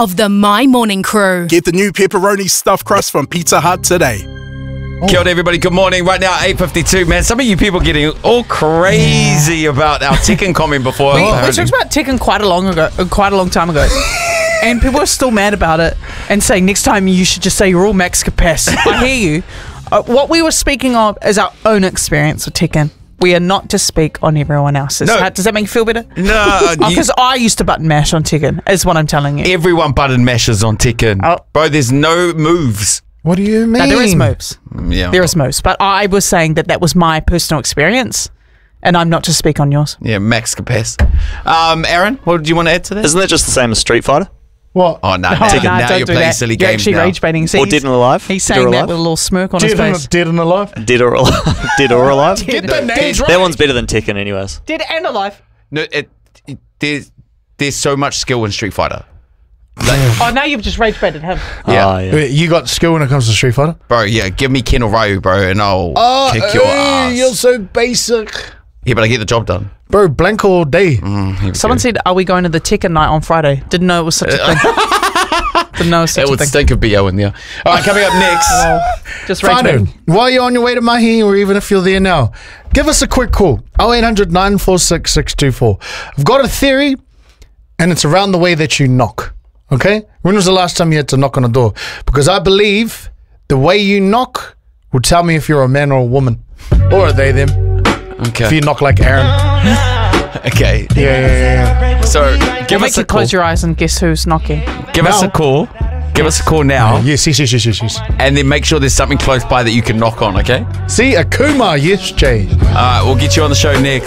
of the My Morning Crew. Get the new pepperoni stuffed crust from Pizza Hut today. Kia ora, everybody. Good morning. Right now, 8:52. Man, some of you people getting all crazy about our Tekken comment before. We talked about Tekken quite a long time ago. And people are still mad about it and saying next time you should just say you're all max capacity. I hear you. What we were speaking of is our own experience with Tekken. We are not to speak on everyone else's. No. Does that make you feel better? No. Because I used to button mash on Tekken, is what I'm telling you. Everyone button mashes on Tekken. Oh. Bro, there's no moves. What do you mean? No, there is moves. Yeah. There is moves. But I was saying that was my personal experience, and I'm not to speak on yours. Yeah, max capacity. Aaron, what do you want to add to that? Isn't that just the same as Street Fighter? What? Oh, no. Oh, Now no, you're don't do playing that. silly You're games actually now. rage baiting. Or Dead and Alive? He's Dead saying or that Alive? with a little smirk on his face. Dead and alive? Dead or Alive? Dead or Alive? Get the names right. That one's better than Tekken anyways. Dead and alive. No, there's so much skill in Street Fighter. Oh, now you've just rage baited him. Yeah. Oh, yeah. Wait, you got skill when it comes to Street Fighter? Bro, yeah, give me Ken or Ryu, bro, and I'll kick your ass. You're so basic. Yeah, but I get the job done. Bro, blank all day. Someone said, "Are we going to the Tekken night on Friday?" Didn't know it was such a thing. Didn't know it was such It a would thing. stink of BO in there. All right, coming up next. Just rage Fano, baiting. while you're on your way to Mahi, or even if you're there now, give us a quick call. 0800 946 624. I've got a theory, and it's around the way that you knock. Okay? When was the last time you had to knock on a door? Because I believe the way you knock will tell me if you're a man or a woman. Or are they them? Okay. If you knock like Aaron. Okay. Yeah. So, give Make us a you call. close your eyes and guess who's knocking. Give us a call. Give us a call now. Yes. And then make sure there's something close by that you can knock on, okay? See, Akuma, yes, Jay. All right, we'll get you on the show next.